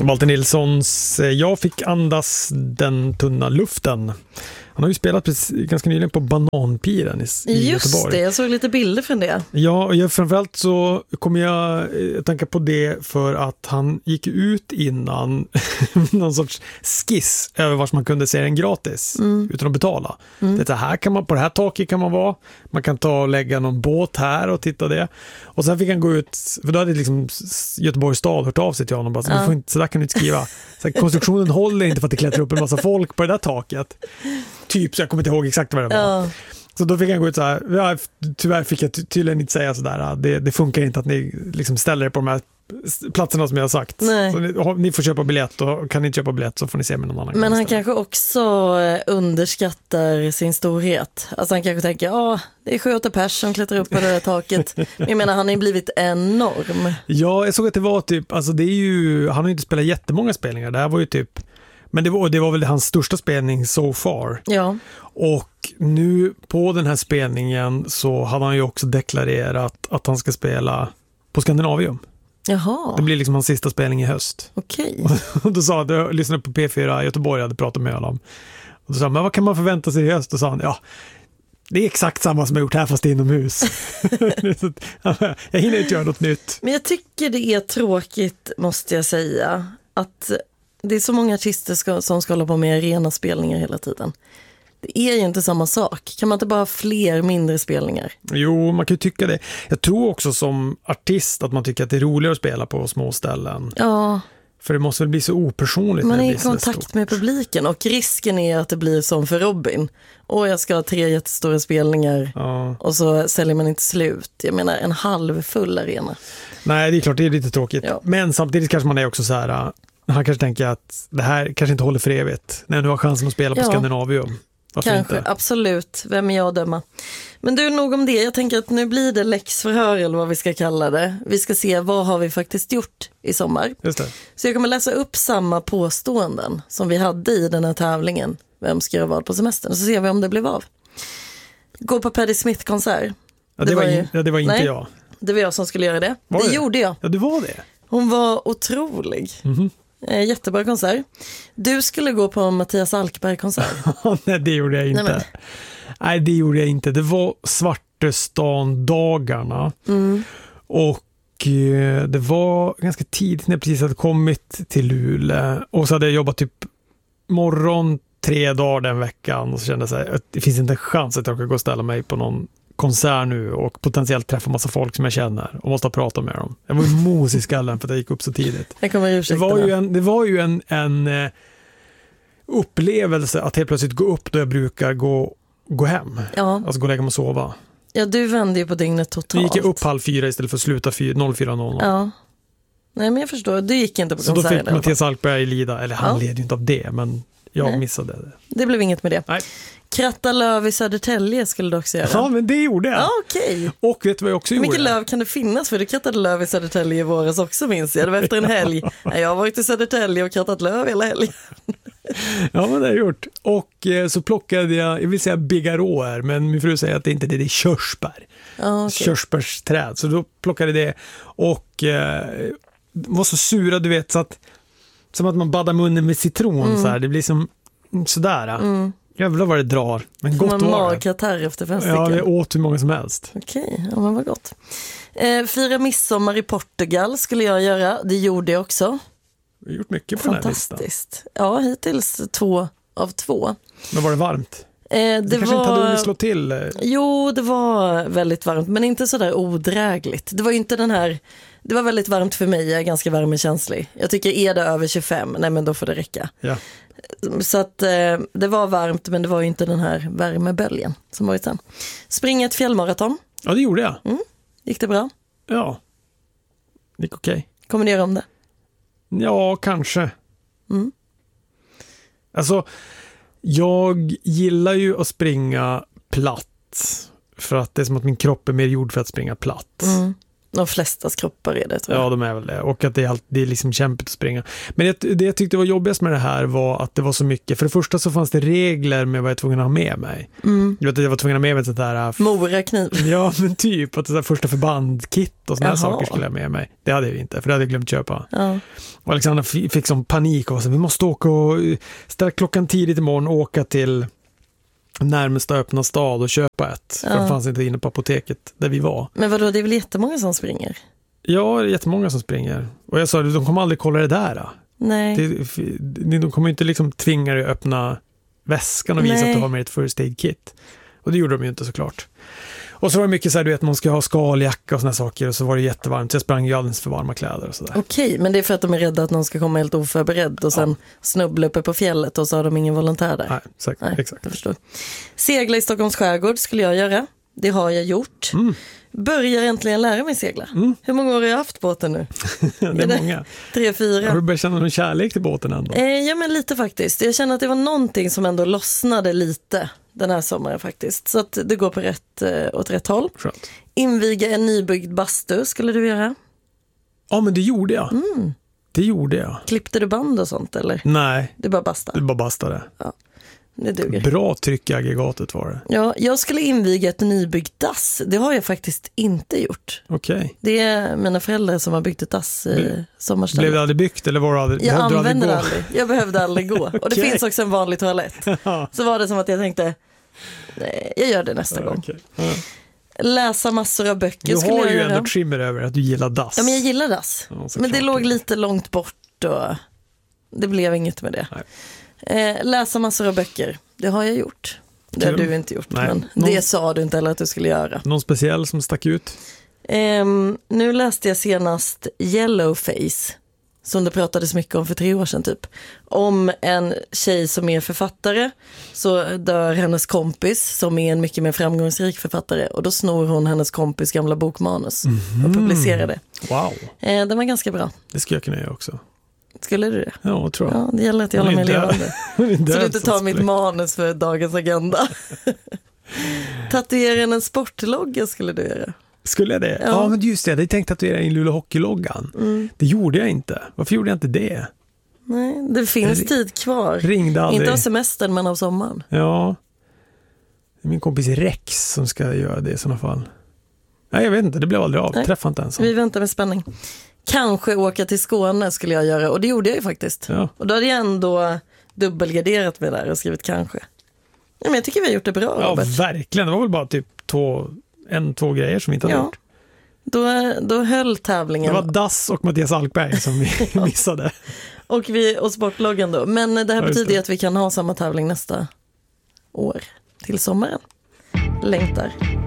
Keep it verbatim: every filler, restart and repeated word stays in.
Walter Nilssons Jag fick andas den tunna luften. Han har ju spelat precis, ganska nyligen på Bananpiren i, i Just Göteborg. Just det, jag såg lite bilder från det. Ja, och jag, framförallt så kommer jag tänka på det för att han gick ut innan någon sorts skiss över var man kunde se den gratis mm. utan att betala. Mm. Det här kan man, på det här taket kan man vara. Man kan ta och lägga någon båt här och titta det. Och sen fick han gå ut, för då hade liksom Göteborgs stad hört av sig till honom. Bara, så, ja. får inte, så där kan du inte skriva. Så här, konstruktionen håller inte för att det klättrar upp en massa folk på det där taket. Typ, så jag kommer inte ihåg exakt vad det var. Ja. Så då fick han gå ut så här, ja, tyvärr fick jag ty- tydligen inte säga sådär, det, det funkar inte att ni liksom ställer er på de här platserna som jag har sagt. Så ni, ni får köpa biljett, och kan ni inte köpa biljett så får ni se med någon annan. Men han kanske också underskattar sin storhet. Alltså han kanske tänker, ja, det är sju åtta pers som klättrar upp på det där taket. Jag menar, han har ju blivit enorm. Ja, jag såg att det var typ, alltså det är ju, han har ju inte spelat jättemånga spelningar, det här var ju typ, men det var, det var väl hans största spelning so far. Ja. Och nu på den här spelningen så hade han ju också deklarerat att han ska spela på Skandinavium. Jaha. Det blir liksom hans sista spelning i höst. Okej. Och då sa han, jag lyssnade på P fyra i Göteborg, jag hade pratat med honom. Och då sa han, men vad kan man förvänta sig i höst? Och sa han, ja, det är exakt samma som jag gjort här fast inomhus. Jag hinner inte göra något nytt. Men jag tycker det är tråkigt, måste jag säga, att det är så många artister ska, som ska hålla på med arena spelningar hela tiden. Det är ju inte samma sak. Kan man inte bara ha fler mindre spelningar? Jo, man kan ju tycka det. Jag tror också som artist att man tycker att det är roligare att spela på små ställen. Ja. För det måste väl bli så opersonligt. Man när det är i blir kontakt stort. med publiken, och risken är att det blir som för Robin. Och jag ska ha tre jättestora spelningar ja. och så säljer man inte slut. Jag menar en halvfull arena. Nej, det är klart, det är lite tråkigt. Ja. Men samtidigt kanske man är också så här, han kanske tänker att det här kanske inte håller för evigt. När du har chansen att spela på ja. Skandinavium. Varför kanske, inte? Absolut. Vem är jag att döma? Men du, nog om det. Jag tänker att nu blir det läxförhör eller vad vi ska kalla det. Vi ska se vad har vi faktiskt gjort i sommar. Just det. Så jag kommer läsa upp samma påståenden som vi hade i den här tävlingen. Vem ska göra vad på semestern? Så ser vi om det blev av. Gå på Patti Smith-konsert. Ja, det, det var, in, ja, det var inte nej, jag. Det var jag som skulle göra det. Var det, det gjorde jag. Ja, det var det. Hon var otrolig. Mm-hmm. Eh, jättebra konsert. Du skulle gå på Mattias Alkberg-konsert. Nej, det gjorde jag inte. Nej, Nej, det gjorde jag inte. Det var Svartestan-dagarna. Mm. Och eh, det var ganska tidigt när jag precis hade kommit till Luleå. Och så hade jag jobbat typ morgon tre dagar den veckan. Och så kände jag att det finns inte en chans att jag kan gå och ställa mig på någon konsert nu och potentiellt träffa massa folk som jag känner och måste prata med dem. Jag var ju mos i skallen för att jag gick upp så tidigt. Jag kommer det var ju en, det var ju en, en uh, upplevelse att helt plötsligt gå upp då jag brukar gå, gå hem. Ja. Alltså gå och lägga mig och sova. Ja, du vände ju på dygnet totalt. Nu gick jag upp halv fyra istället för att sluta noll fyra noll noll. Ja. Nej, men jag förstår. Du gick inte på så konsert. Så då fick Mattias Alkberg lida. Eller han ja. led ju inte av det, men jag Nej. missade det. Det blev inget med det. Nej. Kratta löv i Södertälje skulle du också göra. Ja, men det gjorde jag. Ja, okej. Okay. Och vet du vad jag också gjorde? Hur mycket löv kan det finnas? För du krattade löv i Södertälje i våras också, minns jag. Det var efter en helg. Jag har varit i Södertälje och krattat löv hela helgen. Ja, men det har jag gjort. Och eh, så plockade jag, jag vill säga bigarråer, men min fru säger att det inte är det, det är körsbär. Ah, okay. Körsbärsträd. Så då plockade det och eh, var så sura, du vet, så att som att man baddar munnen med citron mm. så här. Det blir som sådär. Mm. Jävlar vad det drar. Men gott var det. Magkatarr efter fem stycken. Ja, jag åt hur många som helst. Okej, ja, men vad gott. Eh, fira midsommar i Portugal skulle jag göra. Det gjorde jag också. Vi har gjort mycket på den här listan. Fantastiskt. Ja, hittills två av två. Men var det varmt? Eh, det, det kanske var... inte hade hunnit slå till. Jo, det var väldigt varmt, men inte så där odrägligt. Det var ju inte den här... Det var väldigt varmt för mig, jag är ganska värmekänslig. Jag tycker, är det över tjugofem, nej men då får det räcka. Ja. Så att eh, det var varmt, men det var ju inte den här värmeböljen som var sen. Springa ett fjällmaraton. Ja, det gjorde jag. Mm. Gick det bra? Ja, det gick okej. Okay. Kommer ni göra om det? Ja, kanske. Mm. Alltså, jag gillar ju att springa platt. För att det är som att min kropp är mer gjord för att springa platt. Mm. De flestas kroppar är det, tror jag. Ja, de är väl det. Och att det är, allt, det är liksom kämpigt att springa. Men det, det jag tyckte var jobbigast med det här var att det var så mycket. För det första så fanns det regler med vad jag var tvungen att ha med mig. Mm. Jag vet att jag var tvungen att ha med mig ett sånt där... Morakniv. Ja, men typ. Att det där första förbandkit och såna här Jaha. saker skulle jag med mig. Det hade jag ju inte, för det hade jag glömt köpa. Ja. Och Alexander f- fick som panik och sa, vi måste åka och ställa klockan tidigt imorgon och åka till närmsta öppna stad och köpa ett. Ja. För det fanns inte inne på apoteket där vi var. Men vadå, det är väl jättemånga som springer? Ja, det är jättemånga som springer. Och jag sa, de kommer aldrig kolla det där. Då. Nej. Det, de kommer inte liksom tvinga dig att öppna väskan och visa Nej. att du har med ett first aid kit. Och det gjorde de ju inte, såklart. Och så var det mycket så här, du vet, man ska ha skaljacka och såna saker, och så var det jättevarmt. Så jag sprang ju alldeles för varma kläder och sådär. Okej, men det är för att de är rädda att någon ska komma helt oförberedd och sen Ja. snubbla uppe på fjället och så har de ingen volontär där. Nej, exakt. Nej, exakt. jag förstår. Segla i Stockholms skärgård skulle jag göra. Det har jag gjort. Mm. Börjar äntligen lära mig segla. Mm. Hur många år har jag haft båten nu? Det är, Är det- många. Tre, fyra. Har du börjat känna någon kärlek till båten ändå? Eh, ja, men lite faktiskt. Jag känner att det var någonting som ändå lossnade lite den här sommaren faktiskt. Så att det går på rätt, eh, åt rätt håll. Skönt. Inviga en nybyggd bastu skulle du göra. Ja, men det gjorde jag. Mm. Det gjorde jag. Klippte du band och sånt eller? Nej, Du bara basta. det bara bastade. Det duger. Bra tryck i aggregatet var det. Ja, jag skulle inviga ett nybyggt dass. Det har jag faktiskt inte gjort. Okej. Det är mina föräldrar som har byggt ett dass i Ble- sommarstället. Blev det aldrig byggt eller var det aldrig? Jag behövde du använde det aldrig aldrig. Jag behövde aldrig gå. Och det Okej. finns också en vanlig toalett. gå? Så var det som att jag tänkte, nej, jag gör det nästa Ja, gång. okej. Ja. Läsa massor av böcker Du skulle har jag ju göra. ändå trimmer över att du gillar dass. Ja, men jag gillar dass. Ja, såklart. Men det låg lite långt bort och det blev inget med det. Eh, läsa massor av böcker, det har jag gjort. Det har Kul. du inte gjort, Nej. men Någon- det sa du inte heller att du skulle göra. Någon speciell som stack ut? Ehm, nu läste jag senast Yellowface, som det pratades mycket om för tre år sedan typ. Om en tjej som är författare, så dör hennes kompis som är en mycket mer framgångsrik författare, och då snor hon hennes kompis gamla bokmanus och publicerar det. Wow, Eh, den var ganska bra. det skulle jag kunna göra också. Skulle du det? Ja, jag tror jag. Ja, det gäller att jag Hon håller är mig död. levande. Hon är Så död du inte som tar mitt spelar. manus för dagens agenda. Tatuera en sportlogga skulle du göra. Skulle jag det? Ja, Ja. men just det. Jag hade tänkt tatuera in Luleå Hockeyloggan. Mm. Det gjorde jag inte. Varför gjorde jag inte det? Nej, det finns Ring- tid kvar. Ringde aldrig. Inte av semestern, men av sommaren. Ja. Det är min kompis Rex som ska göra det i sådana fall. Nej, jag vet inte. Det blev aldrig av. Nej. Träffade inte ens. Vi väntar med spänning. Kanske åka till Skåne skulle jag göra, och det gjorde jag ju faktiskt. Ja. Och då hade jag ändå dubbelgarderat mig där och skrivit kanske. Ja, men jag tycker vi har gjort det bra, Ja, Robert. verkligen. Det var väl bara typ två, en, två grejer som vi inte hade Ja. gjort. Då, då höll Det tävlingen var Dass och Mattias Alkberg som vi missade. och, vi, och sportloggen då. Men det här Ja, just betyder det. ju att vi kan ha samma tävling nästa år till sommaren. Längtar.